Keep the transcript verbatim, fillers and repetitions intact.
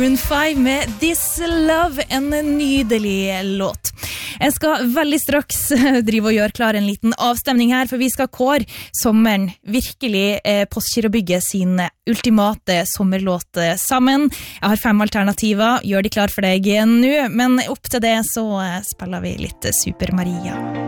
Maroon five med This Love, en nydelig låt. Jeg skal veldig straks drive og gjøre klar en liten avstemning her, for vi skal kåre sommeren virkelig eh, Postgirobygget sin ultimate sommerlåt sammen. Jeg har fem alternativer, gjør de klar for deg nå, men opp til det så spiller vi litt Super Maria.